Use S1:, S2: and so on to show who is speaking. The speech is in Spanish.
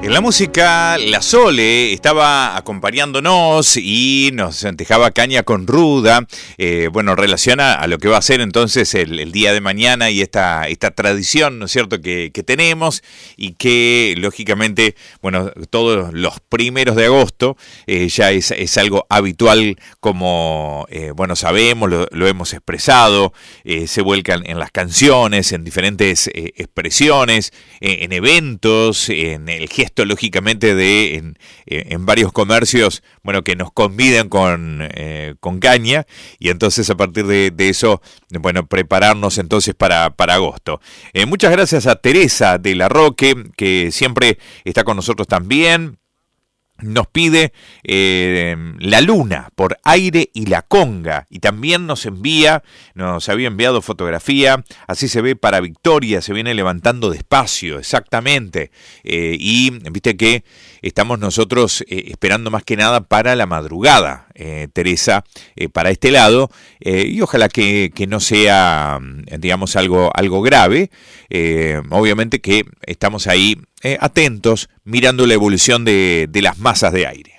S1: En la música, la Sole estaba acompañándonos y nos dejaba caña con ruda. Relaciona a lo que va a ser entonces el día de mañana y esta tradición, ¿no es cierto?, que tenemos y que lógicamente, todos los primeros de agosto ya es algo habitual, como sabemos, lo hemos expresado, se vuelcan en las canciones, en diferentes expresiones, en eventos, en el gesto lógicamente en varios comercios, que nos convidan con caña, y entonces a partir de eso, prepararnos entonces para agosto. Muchas gracias a Teresa de la Roque, que siempre está con nosotros también. Nos pide La Luna por Aire y la Conga, y también nos había enviado fotografía. Así se ve para Victoria, se viene levantando despacio, exactamente, y viste que estamos nosotros esperando más que nada para la madrugada, Teresa, para este lado, y ojalá que no sea, digamos, algo grave. Obviamente que estamos ahí atentos, mirando la evolución de las masas de aire.